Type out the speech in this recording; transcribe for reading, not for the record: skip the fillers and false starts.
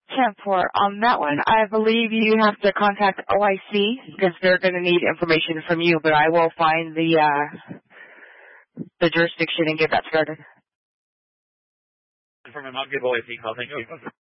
10-4. On that one, I believe you have to contact OIC because they're going to need information from you, but I will find the jurisdiction and get that started. I'll give OIC a call. Thank you.